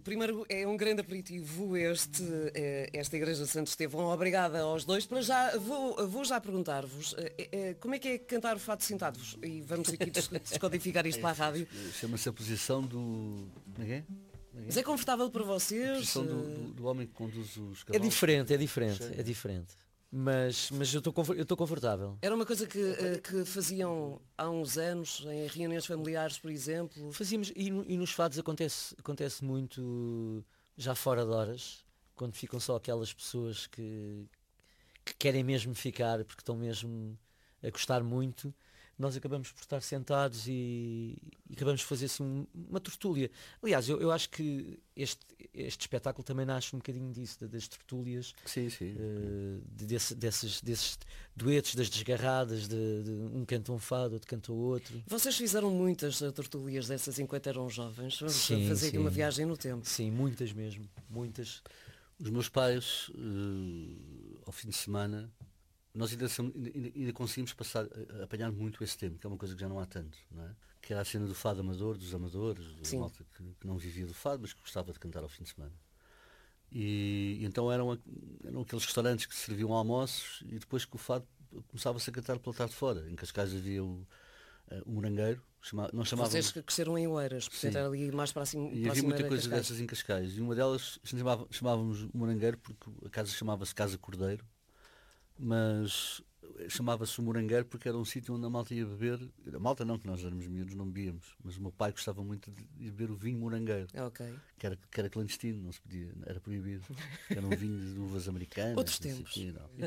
primeiro é um grande aperitivo esta Igreja de Santo Estevão. Obrigada aos dois. Para já, vou já perguntar-vos como é que é cantar o fado sentados? E vamos aqui descodificar isto para a rádio. Chama-se a posição do... Mas é confortável para vocês? A posição do homem que conduz os É cavalos. diferente. Mas eu estou confortável. Era uma coisa que faziam há uns anos, em reuniões familiares, por exemplo? Fazíamos, e nos fados acontece muito já fora de horas, quando ficam só aquelas pessoas que querem mesmo ficar, porque estão mesmo a gostar muito. Nós acabamos por estar sentados e acabamos de fazer assim uma tertúlia. Aliás, eu acho que este espetáculo também nasce um bocadinho disso, das tertúlias, Sim. desses duetos, das desgarradas, de um canta um fado, outro canta o outro. Vocês fizeram muitas tertúlias dessas enquanto eram jovens? Sim, fazer aqui uma viagem no tempo. Sim, muitas mesmo, muitas. Os meus pais, ao fim de semana, nós ainda conseguimos apanhar muito esse tempo, que é uma coisa que já não há tanto, não é? Que era a cena do fado amador, dos amadores, da malta que não vivia do fado, mas que gostava de cantar ao fim de semana. E então eram aqueles restaurantes que serviam almoços e depois que o fado começava-se a cantar pela tarde fora. Em Cascais havia o morangueiro, nós chamávamos... Vocês que cresceram em Oeiras, portanto era ali mais próximo. E havia muita coisa dessas em Cascais. E uma delas chamávamos o morangueiro porque a casa chamava-se Casa Cordeiro, mas chamava-se o Morangueiro porque era um sítio onde a malta ia beber. A malta não, que nós éramos miúdos, não bebíamos, mas o meu pai gostava muito de beber o vinho Morangueiro, que era clandestino, não se podia, era proibido, era um vinho de uvas americanas. Outros tempos.